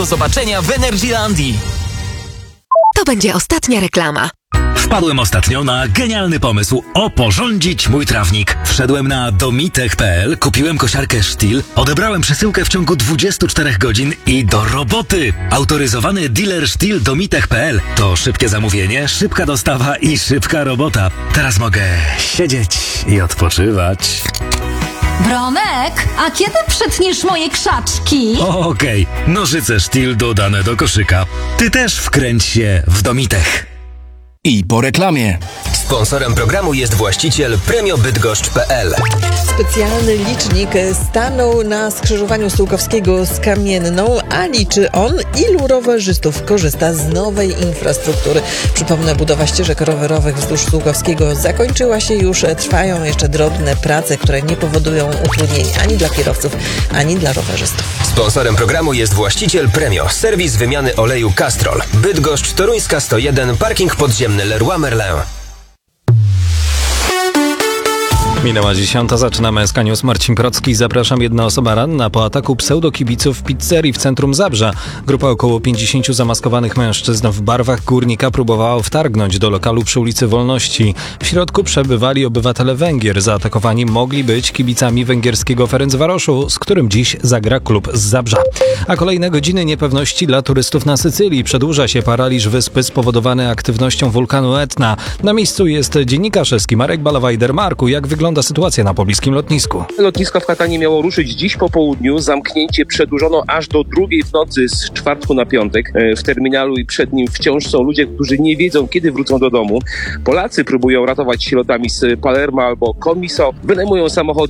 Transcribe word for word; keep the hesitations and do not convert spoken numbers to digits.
Do zobaczenia w Energylandii. To będzie ostatnia reklama. Wpadłem ostatnio na genialny pomysł oporządzić mój trawnik. Wszedłem na domitech kropka pe el, kupiłem kosiarkę Stihl, odebrałem przesyłkę w ciągu dwudziestu czterech godzin i do roboty. Autoryzowany dealer Stihl domitech kropka pe el to szybkie zamówienie, szybka dostawa i szybka robota. Teraz mogę siedzieć i odpoczywać. Bronek, a kiedy przetniesz moje krzaczki? Okej, okay. Nożyce Stihl dodane do koszyka. Ty też wkręć się w Domitech. I po reklamie. Sponsorem programu jest właściciel premio bydgoszcz kropka pe el. Specjalny licznik stanął na skrzyżowaniu Sułkowskiego z Kamienną, a liczy on, ilu rowerzystów korzysta z nowej infrastruktury. Przypomnę, budowa ścieżek rowerowych wzdłuż Sułkowskiego zakończyła się już. Trwają jeszcze drobne prace, które nie powodują utrudnień ani dla kierowców, ani dla rowerzystów. Sponsorem programu jest właściciel Premio, serwis wymiany oleju Castrol. Bydgoszcz, Toruńska sto jeden, parking podziemny Leroy Merlin. Minęła dziesiąta, zaczynamy S K News. Marcin Procki. Zapraszam. Jedna osoba ranna po ataku pseudokibiców w pizzerii w centrum Zabrza. Grupa około pięćdziesięciu zamaskowanych mężczyzn w barwach górnika próbowała wtargnąć do lokalu przy ulicy Wolności. W środku przebywali obywatele Węgier. Zaatakowani mogli być kibicami węgierskiego Ferencvaroszu, z którym dziś zagra klub z Zabrza. A kolejne godziny niepewności dla turystów na Sycylii. Przedłuża się paraliż wyspy spowodowany aktywnością wulkanu Etna. Na miejscu jest dziennikarz eski Marek Balawajder. Marku, jak wygląda sytuacja na pobliskim lotnisku? Lotnisko w Katanie miało ruszyć dziś po południu. Zamknięcie przedłużono aż do drugiej w nocy z czwartku na piątek. W terminalu i przed nim wciąż są ludzie, którzy nie wiedzą, kiedy wrócą do domu. Polacy próbują ratować się lotami z Palermo albo Comiso. Wynajmują samochody